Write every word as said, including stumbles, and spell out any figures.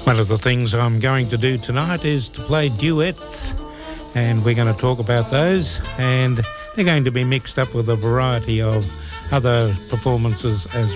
One of the things I'm going to do tonight is to play duets, and we're going to talk about those, and they're going to be mixed up with a variety of other performances as